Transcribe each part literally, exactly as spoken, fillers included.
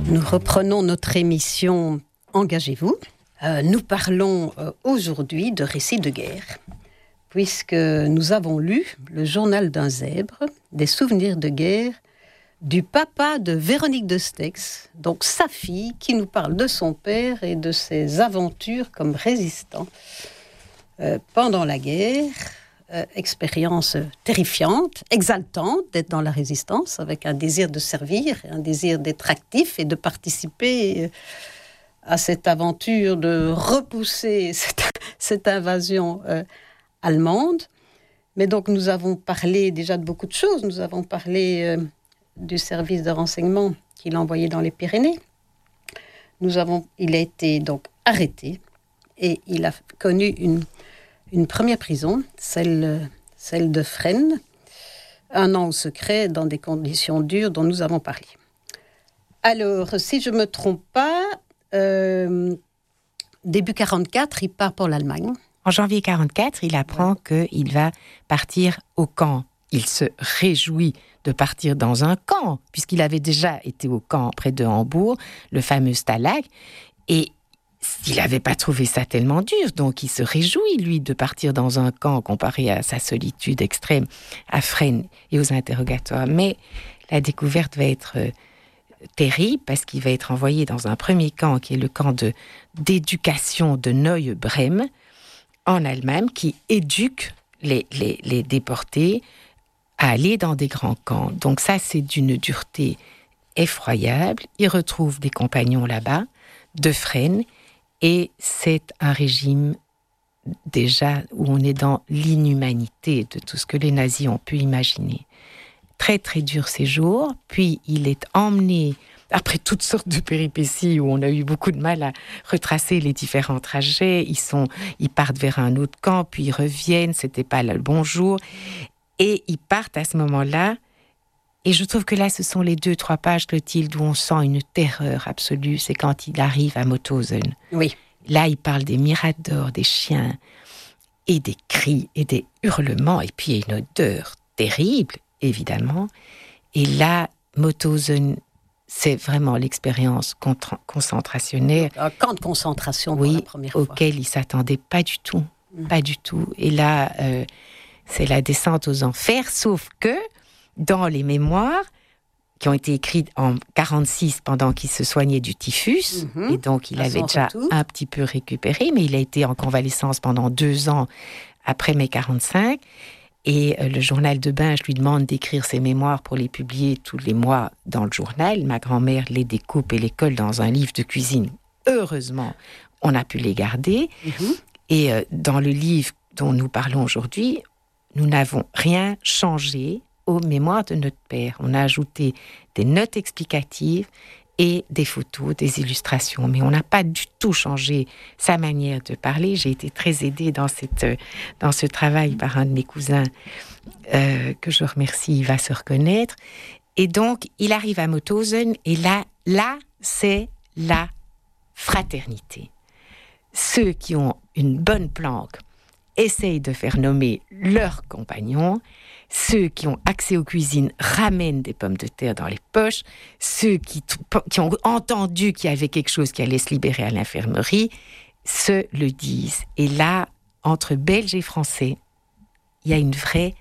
Nous reprenons notre émission Engagez-vous. Euh, nous parlons euh, aujourd'hui de récits de guerre, puisque nous avons lu le journal d'un zèbre, des souvenirs de guerre, du papa de Véronique de Stex, donc sa fille, qui nous parle de son père et de ses aventures comme résistant euh, pendant la guerre. Euh, expérience terrifiante, exaltante d'être dans la résistance, avec un désir de servir, un désir d'être actif et de participer à cette aventure, de repousser cette, cette invasion euh, allemande. Mais donc nous avons parlé déjà de beaucoup de choses. Nous avons parlé euh, du service de renseignement qu'il a envoyé dans les Pyrénées. Nous avons, il a été donc arrêté et il a connu une Une première prison, celle, celle de Fresnes, un an au secret, dans des conditions dures dont nous avons parlé. Alors, si je ne me trompe pas, euh, début quarante-quatre, il part pour l'Allemagne. En janvier quarante-quatre, il apprend ouais. qu'il va partir au camp. Il se réjouit de partir dans un camp, puisqu'il avait déjà été au camp près de Hambourg, le fameux Stalag, et il n'avait pas trouvé ça tellement dur, donc il se réjouit, lui, de partir dans un camp comparé à sa solitude extrême à Fresnes et aux interrogatoires. Mais la découverte va être euh, terrible parce qu'il va être envoyé dans un premier camp qui est le camp de, d'éducation de Neue-Brême en Allemagne, qui éduque les, les, les déportés à aller dans des grands camps. Donc ça, c'est d'une dureté effroyable. Il retrouve des compagnons là-bas, de Fresnes, et c'est un régime déjà où on est dans l'inhumanité de tout ce que les nazis ont pu imaginer. Très très dur séjour, puis il est emmené, après toutes sortes de péripéties où on a eu beaucoup de mal à retracer les différents trajets, ils, sont, ils partent vers un autre camp, puis ils reviennent, c'était pas le bon jour, et ils partent à ce moment-là. Et je trouve que là, ce sont les deux, trois pages, Clotilde, où on sent une terreur absolue. C'est quand il arrive à Mauthausen. Oui. Là, il parle des miradors, des chiens, et des cris, et des hurlements. Et puis, il y a une odeur terrible, évidemment. Et là, Mauthausen, c'est vraiment l'expérience contra- concentrationnaire. Un camp de concentration pour oui, la première fois. Auquel il ne s'attendait pas du tout. Mmh. Pas du tout. Et là, euh, c'est la descente aux enfers, sauf que dans les mémoires qui ont été écrites en quarante-six pendant qu'il se soignait du typhus, mmh. et donc il à avait déjà retour. un petit peu récupéré, mais il a été en convalescence pendant deux ans après mai quarante-cinq, et euh, le journal de Binge lui demande d'écrire ses mémoires pour les publier tous les mois dans le journal. Ma grand-mère les découpe et les colle dans un livre de cuisine. Heureusement, on a pu les garder. Mmh. Et euh, dans le livre dont nous parlons aujourd'hui, nous n'avons rien changé aux mémoires de notre père. On a ajouté des notes explicatives et des photos, des illustrations, mais on n'a pas du tout changé sa manière de parler. J'ai été très aidée dans, cette, dans ce travail par un de mes cousins euh, que je remercie, il va se reconnaître. Et donc, il arrive à Mauthausen et là, là, c'est la fraternité. Ceux qui ont une bonne planque essayent de faire nommer leurs compagnons. Ceux qui ont accès aux cuisines ramènent des pommes de terre dans les poches. Ceux qui, qui ont entendu qu'il y avait quelque chose qui allait se libérer à l'infirmerie se le disent. Et là, entre Belges et Français, il y a une vraie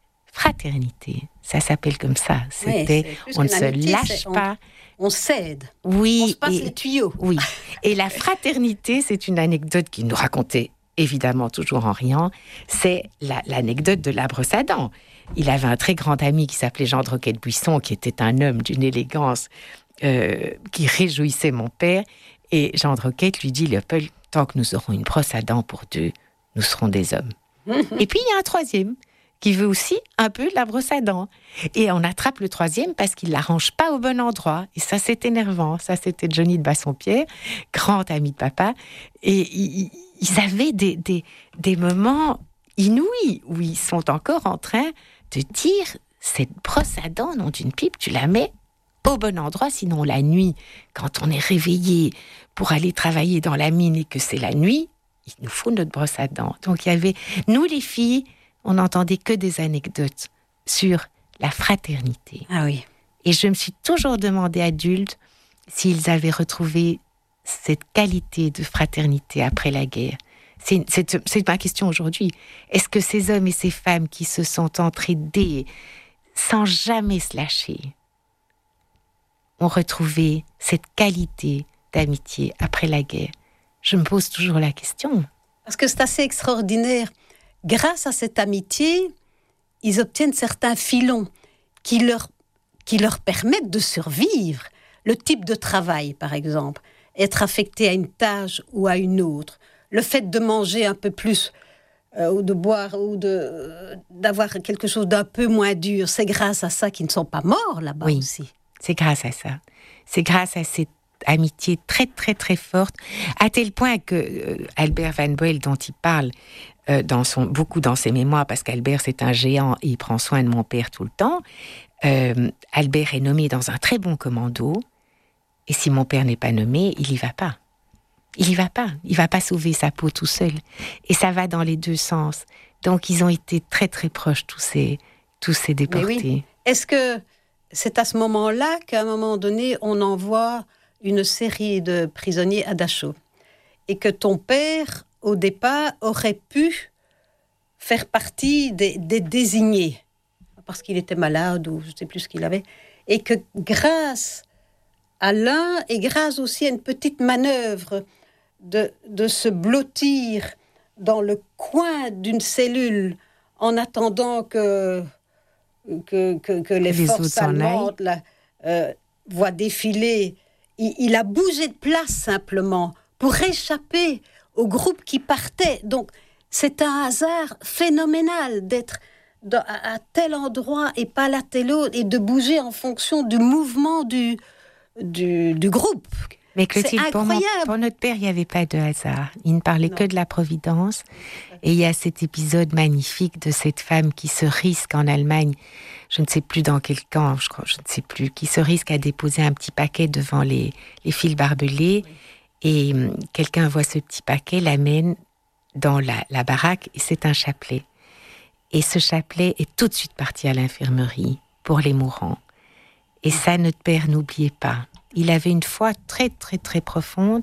fraternité. Ça s'appelle comme ça. C'était, oui, on ne se amitié, lâche pas. On, on s'aide. Oui. On se passe et, les tuyaux. Oui. Et la fraternité, c'est une anecdote qu'il nous racontait, évidemment toujours en riant, c'est la, l'anecdote de la brosse à dents. Il avait un très grand ami qui s'appelait Jean de Roquette-Buisson, qui était un homme d'une élégance euh, qui réjouissait mon père. Et Jean de Roquette lui dit, Léopold, tant que nous aurons une brosse à dents pour deux, nous serons des hommes. Et puis, il y a un troisième qui veut aussi un peu de la brosse à dents. Et on attrape le troisième parce qu'il ne la range pas au bon endroit. Et ça, c'est énervant. Ça, c'était Johnny de Bassompierre, grand ami de papa. Et ils, ils avaient des, des, des moments inouïs où ils sont encore en train de dire, cette brosse à dents, non d'une pipe, tu la mets au bon endroit, sinon la nuit, quand on est réveillé pour aller travailler dans la mine et que c'est la nuit, il nous faut notre brosse à dents. Donc il y avait, nous les filles, on n'entendait que des anecdotes sur la fraternité. Ah oui. Et je me suis toujours demandé adulte s'ils avaient retrouvé cette qualité de fraternité après la guerre. C'est, c'est, c'est ma question aujourd'hui. Est-ce que ces hommes et ces femmes qui se sont entraidés sans jamais se lâcher ont retrouvé cette qualité d'amitié après la guerre? Je me pose toujours la question. Parce que c'est assez extraordinaire. Grâce à cette amitié, ils obtiennent certains filons qui leur, qui leur permettent de survivre. Le type de travail, par exemple, être affecté à une tâche ou à une autre. Le fait de manger un peu plus, euh, ou de boire, ou de, euh, d'avoir quelque chose d'un peu moins dur, c'est grâce à ça qu'ils ne sont pas morts là-bas oui, aussi. C'est grâce à ça. C'est grâce à cette amitié très, très, très forte, à tel point que euh, Albert Van Boel, dont il parle euh, dans son, beaucoup dans ses mémoires, parce qu'Albert, c'est un géant et il prend soin de mon père tout le temps, euh, Albert est nommé dans un très bon commando, et si mon père n'est pas nommé, il n'y va pas. Il n'y va pas. Il ne va pas sauver sa peau tout seul. Et ça va dans les deux sens. Donc, ils ont été très, très proches, tous ces, tous ces déportés. Oui. Est-ce que c'est à ce moment-là qu'à un moment donné, on envoie une série de prisonniers à Dachau et que ton père, au départ, aurait pu faire partie des, des désignés parce qu'il était malade ou je ne sais plus ce qu'il avait, et que grâce à l'un et grâce aussi à une petite manœuvre de, de se blottir dans le coin d'une cellule en attendant que, que, que, que les, les forces allemandes là, euh, voient défiler, il, il a bougé de place simplement pour échapper au groupe qui partait. Donc c'est un hasard phénoménal d'être dans, à, à tel endroit et pas à tel autre et de bouger en fonction du mouvement du, du, du groupe. Mais Clotilde, pour, mon, pour notre père, il n'y avait pas de hasard. Il ne parlait non. que de la Providence. Et il y a cet épisode magnifique de cette femme qui se risque en Allemagne, je ne sais plus dans quel camp, je, crois, je ne sais plus, qui se risque à déposer un petit paquet devant les, les fils barbelés. Oui. Et hum, quelqu'un voit ce petit paquet, l'amène dans la, la baraque, et c'est un chapelet. Et ce chapelet est tout de suite parti à l'infirmerie pour les mourants. Et ça, notre père n'oubliait pas. Il avait une foi très, très, très profonde.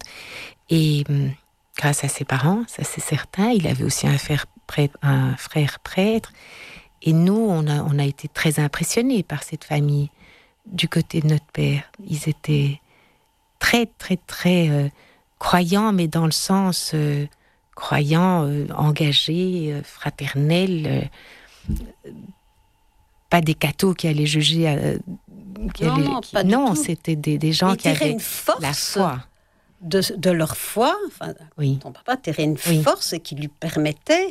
Et hum, grâce à ses parents, ça c'est certain, il avait aussi un frère prêtre. Un frère prêtre et nous, on a, on a été très impressionnés par cette famille du côté de notre père. Ils étaient très, très, très euh, croyants, mais dans le sens euh, croyants, euh, engagés, euh, fraternels. Euh, pas des cathos qui allaient juger... Euh, qui non, allaient, non, qui, pas du non tout. C'était des, des gens Ils qui avaient une force la foi. De, de leur foi, enfin, oui. ton papa tirait une oui. force qui lui permettait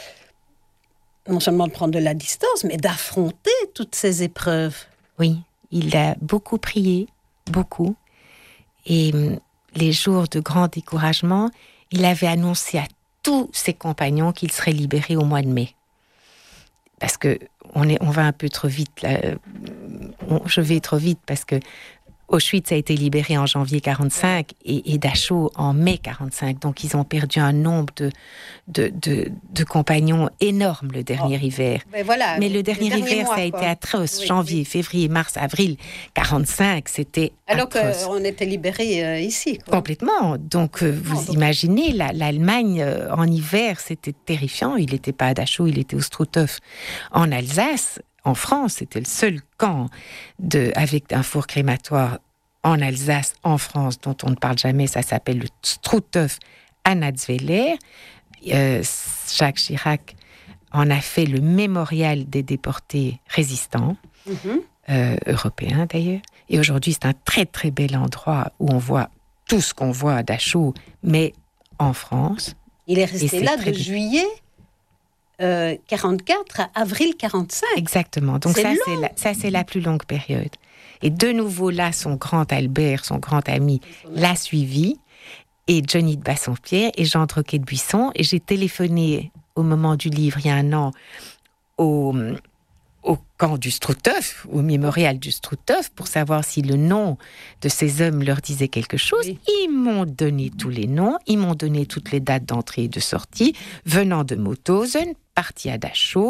non seulement de prendre de la distance, mais d'affronter toutes ces épreuves. Oui, il a beaucoup prié, beaucoup. Et les jours de grand découragement, il avait annoncé à tous ses compagnons qu'il serait libéré au mois de mai. Parce que on, est, on va un peu trop vite, là. On, je vais trop vite parce que Auschwitz a été libéré en janvier quarante-cinq et, et Dachau en mai quarante-cinq. Donc, ils ont perdu un nombre de, de, de, de compagnons énorme le dernier oh. hiver. Mais, voilà, Mais le dernier hiver, mois, ça a quoi. été atroce. Oui, janvier, oui. février, mars, avril quarante-cinq, c'était Alors atroce. Alors qu'on était libérés euh, ici. Quoi. Complètement. Donc, euh, vous non, donc... imaginez, la, l'Allemagne, euh, en hiver, c'était terrifiant. Il n'était pas à Dachau, il était au Struthof. En Alsace, en France, c'était le seul camp de, avec un four crématoire en Alsace, en France, dont on ne parle jamais. Ça s'appelle le Struthof à Natzweiler. Euh, Jacques Chirac en a fait le mémorial des déportés résistants, mm-hmm. euh, européens d'ailleurs. Et aujourd'hui, c'est un très très bel endroit où on voit tout ce qu'on voit à Dachau, mais en France. Il est resté là de juillet Euh, quarante-quatre à avril quarante-cinq. Exactement. Donc ça c'est, la, ça, c'est la plus longue période. Et de nouveau, là, son grand Albert, son grand ami, l'a suivi, et Johnny de Bassompierre, et Jean Troquet de Buisson. Et j'ai téléphoné au moment du livre, il y a un an, au, au camp du Struthof, au mémorial du Struthof, pour savoir si le nom de ces hommes leur disait quelque chose. Oui. Ils m'ont donné tous les noms, ils m'ont donné toutes les dates d'entrée et de sortie, venant de Mauthausen, parti à Dachau,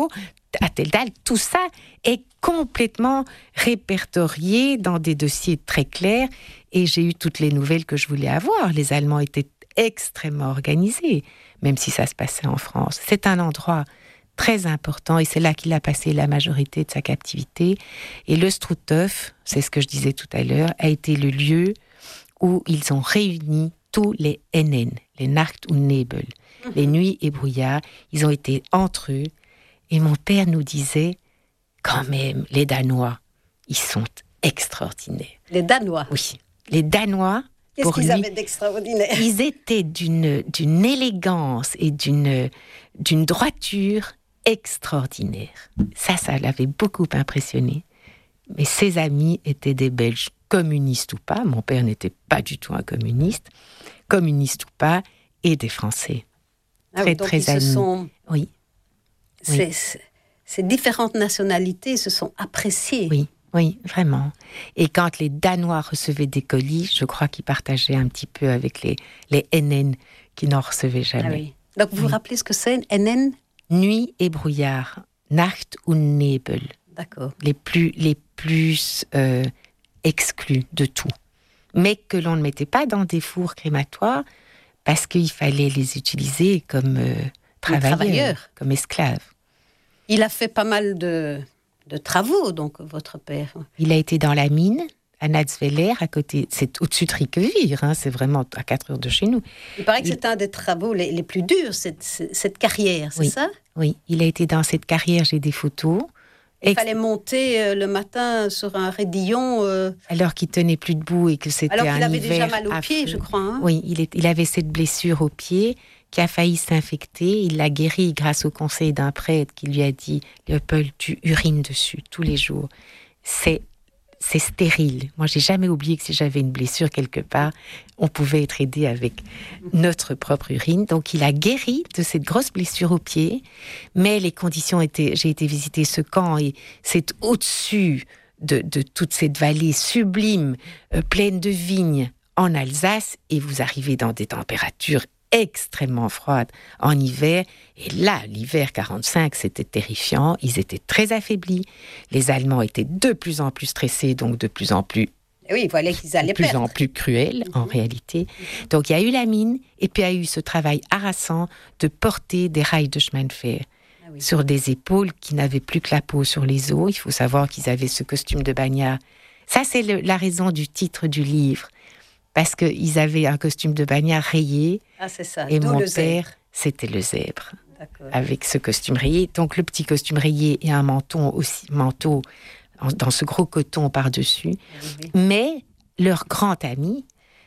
à telle date. Tout ça est complètement répertorié dans des dossiers très clairs et j'ai eu toutes les nouvelles que je voulais avoir. Les Allemands étaient extrêmement organisés, même si ça se passait en France. C'est un endroit très important et c'est là qu'il a passé la majorité de sa captivité. Et le Struthof, c'est ce que je disais tout à l'heure, a été le lieu où ils ont réuni tous les N N, les Nacht und Nebel, mmh. les nuits et brouillards. Ils ont été entre eux. Et mon père nous disait, quand même, les Danois, ils sont extraordinaires. Les Danois? Oui, les Danois. Qu'est-ce qu'ils lui, avaient d'extraordinaire? Ils étaient d'une, d'une élégance et d'une, d'une droiture extraordinaire. Ça, ça l'avait beaucoup impressionné. Mais ses amis étaient des Belges, communistes ou pas. Mon père n'était pas du tout un communiste. Communiste ou pas, et des Français. Ah très, oui, donc très ils amis. Se sont... Oui. C'est, oui. c'est, ces différentes nationalités se sont appréciées. Oui, oui, vraiment. Et quand les Danois recevaient des colis, je crois qu'ils partageaient un petit peu avec les, les N N qui n'en recevaient jamais. Ah oui. Donc vous oui. vous rappelez ce que c'est, N N? Nuit et brouillard, Nacht und Nebel. D'accord. Les plus, les plus euh, exclus de tout. Mais que l'on ne mettait pas dans des fours crématoires parce qu'il fallait les utiliser comme euh, travailleurs, travailleurs, comme esclaves. Il a fait pas mal de, de travaux, donc, votre père. Il a été dans la mine, à Natzweiler, à côté, c'est au-dessus de Riquevire, hein, c'est vraiment à quatre heures de chez nous. Il paraît que il... c'est un des travaux les, les plus durs, cette, cette carrière, c'est oui, ça? Oui, il a été dans cette carrière, j'ai des photos. Il Ex- fallait monter euh, le matin sur un raidillon. Euh... Alors qu'il tenait plus debout et que c'était un hiver. Alors qu'il avait déjà mal au pied, je crois. Hein? Oui, il, est, il avait cette blessure au pied qui a failli s'infecter. Il l'a guéri grâce au conseil d'un prêtre qui lui a dit « Léopold, tu urines dessus tous les jours. C'est, c'est stérile. » Moi, j'ai jamais oublié que si j'avais une blessure quelque part, on pouvait être aidé avec notre propre urine. Donc, il a guéri de cette grosse blessure au pied. Mais les conditions étaient... J'ai été visiter ce camp et c'est au-dessus de, de toute cette vallée sublime, euh, pleine de vignes en Alsace. Et vous arrivez dans des températures extrêmement froide en hiver. Et là, l'hiver quarante-cinq, c'était terrifiant. Ils étaient très affaiblis. Les Allemands étaient de plus en plus stressés, donc de plus en plus... Oui, il fallait qu'ils allaient de plus perdre. en plus cruels, en mm-hmm. réalité. Mm-hmm. Donc, il y a eu la mine, et puis il y a eu ce travail harassant de porter des rails de chemin de fer ah oui. sur des épaules qui n'avaient plus que la peau sur les os. Il faut savoir qu'ils avaient ce costume de bagnard. Ça, c'est le, la raison du titre du livre. Parce qu'ils avaient un costume de bagnard rayé. Ah, c'est ça. Et D'où mon le père, zèbre. C'était le zèbre. D'accord. Avec ce costume rayé. Donc, le petit costume rayé et un menton aussi, manteau dans ce gros coton par-dessus. Oui, oui. Mais leur grand ami,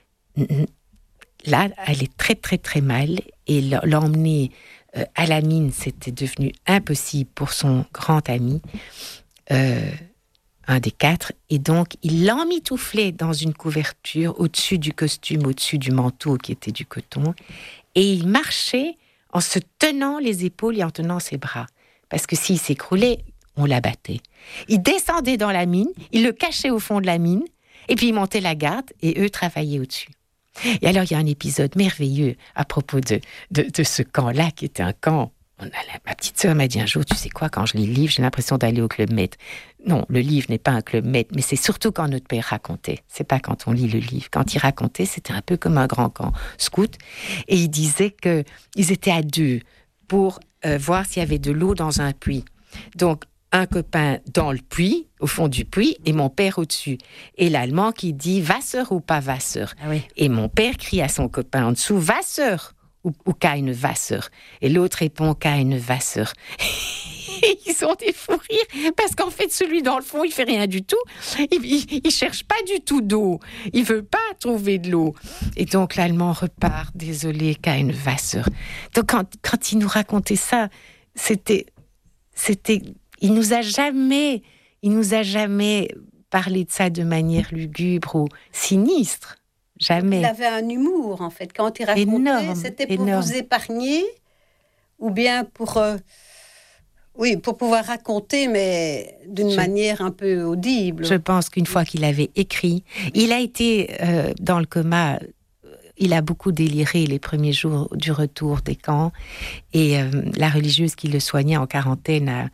là, allait très, très, très mal. Et l'emmener à la mine, c'était devenu impossible pour son grand ami. Euh, un des quatre, et donc il l'emmitouflait dans une couverture au-dessus du costume, au-dessus du manteau qui était du coton, et il marchait en se tenant les épaules et en tenant ses bras, parce que s'il s'écroulait, on l'abattait. Il descendait dans la mine, il le cachait au fond de la mine, et puis il montait la garde, et eux travaillaient au-dessus. Et alors il y a un épisode merveilleux à propos de, de, de ce camp-là, qui était un camp. On a, ma petite sœur m'a dit un jour, tu sais quoi, quand je lis le livre, j'ai l'impression d'aller au Club Med. Non, le livre n'est pas un Club Med, mais c'est surtout quand notre père racontait. C'est pas quand on lit le livre. Quand il racontait, c'était un peu comme un grand camp scout. Et il disait qu'ils étaient à deux pour euh, voir s'il y avait de l'eau dans un puits. Donc, un copain dans le puits, au fond du puits, et mon père au-dessus. Et l'Allemand qui dit « Wasser ou pas Wasser ?» Ah oui. Et mon père crie à son copain en dessous « Wasser !» Ou, ou keine Wasser. Et l'autre répond keine Wasser. Et ils sont des fous rires, parce qu'en fait, celui dans le fond, il fait rien du tout. Il, il, il cherche pas du tout d'eau. Il veut pas trouver de l'eau. Et donc, l'Allemand repart, désolé, keine Wasser. Donc, quand, quand il nous racontait ça, c'était, c'était, il nous a jamais, il nous a jamais parlé de ça de manière lugubre ou sinistre. Jamais. Il avait un humour, en fait. Quand il racontait, énorme, c'était pour énorme. vous épargner ou bien pour, euh, oui, pour pouvoir raconter, mais d'une Je... manière un peu audible. Je pense qu'une fois qu'il avait écrit, il a été euh, dans le coma. Il a beaucoup déliré les premiers jours du retour des camps. Et euh, la religieuse qui le soignait en quarantaine a,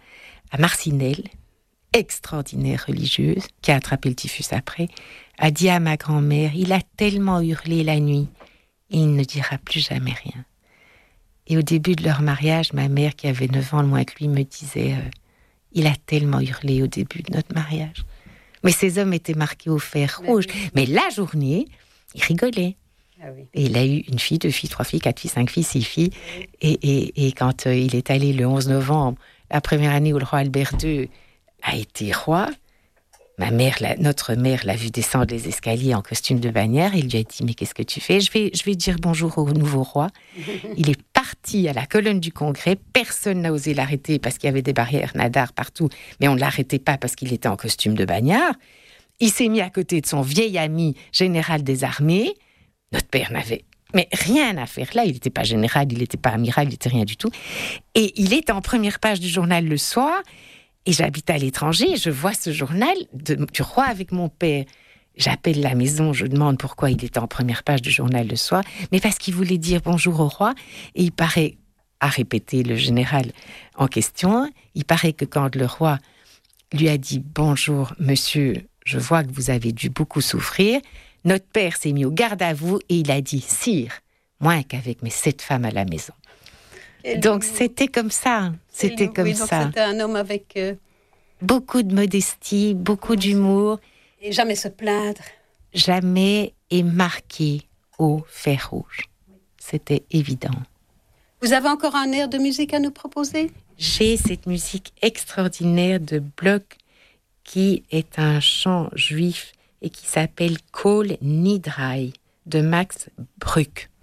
à Marcinelle, extraordinaire religieuse, qui a attrapé le typhus après, a dit à ma grand-mère, il a tellement hurlé la nuit, et il ne dira plus jamais rien. Et au début de leur mariage, ma mère, qui avait neuf ans de moins que lui, me disait, euh, il a tellement hurlé au début de notre mariage. Mais ces hommes étaient marqués au fer rouge. Oui. Mais la journée, ils rigolaient. Ah oui. Et il a eu une fille, deux filles, trois filles, quatre filles, cinq filles, six filles. Oui. Et, et, et quand euh, il est allé le onze novembre, la première année où le roi Albert deux a été roi, ma mère, la, notre mère l'a vu descendre les escaliers en costume de bannière. Il lui a dit, mais qu'est-ce que tu fais ? Je vais, je vais dire bonjour au nouveau roi. Il est parti à la colonne du Congrès. Personne n'a osé l'arrêter parce qu'il y avait des barrières Nadar partout. Mais on ne l'arrêtait pas parce qu'il était en costume de bagnard. Il s'est mis à côté de son vieil ami général des armées. Notre père n'avait mais rien à faire là. Il n'était pas général, il n'était pas amiral, il n'était rien du tout. Et il est en première page du journal le soir. Et j'habite à l'étranger et je vois ce journal de, du roi avec mon père. J'appelle la maison, je demande pourquoi il était en première page du journal le soir. Mais parce qu'il voulait dire bonjour au roi. Et il paraît, à répéter le général en question, il paraît que quand le roi lui a dit « Bonjour, monsieur, je vois que vous avez dû beaucoup souffrir », notre père s'est mis au garde à vous et il a dit « Sire, moins qu'avec mes sept femmes à la maison ». Donc c'était comme ça, c'était comme oui, donc ça. C'était un homme avec euh... beaucoup de modestie, beaucoup oui. d'humour. Et jamais se plaindre. Jamais et marqué au fer rouge. C'était évident. Vous avez encore un air de musique à nous proposer ? J'ai cette musique extraordinaire de Bloch qui est un chant juif et qui s'appelle Kol Nidrai de Max Bruch.